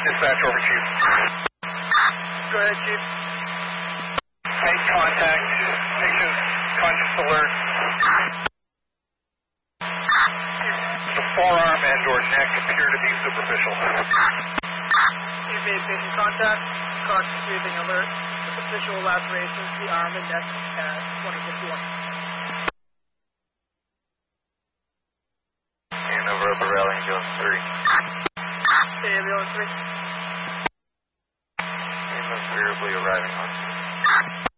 dispatch over, Chief. Go ahead, Chief. Make contact. Patient conscious alert. The forearm and or neck appear to be superficial. You've made patient contact. Conscious breathing alert. Superficial lacerations, the arm and neck at 2051. And over upper rally, ambulance 3. Ambulance 3. Ambulance 3 will be arriving on.